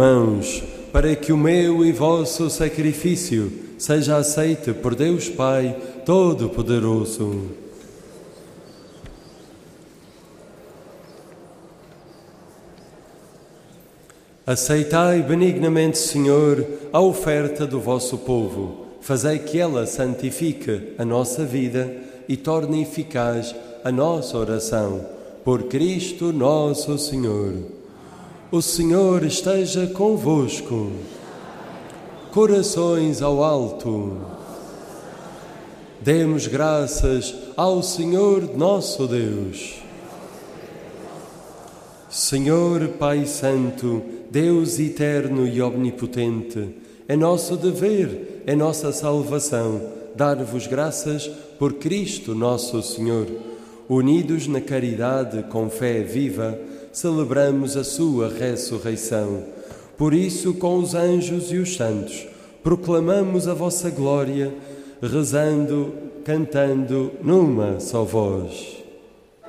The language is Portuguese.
Irmãos, para que o meu e vosso sacrifício seja aceite por Deus Pai Todo-Poderoso. Aceitai benignamente, Senhor, a oferta do vosso povo. Fazei que ela santifique a nossa vida e torne eficaz a nossa oração. Por Cristo nosso Senhor. O Senhor esteja convosco. Corações ao alto. Demos graças ao Senhor nosso Deus. Senhor Pai Santo, Deus eterno e omnipotente, é nosso dever, é nossa salvação, dar-vos graças por Cristo nosso Senhor. Unidos na caridade com fé viva, celebramos a sua ressurreição. Por isso, com os anjos e os santos, proclamamos a vossa glória, rezando, cantando numa só voz.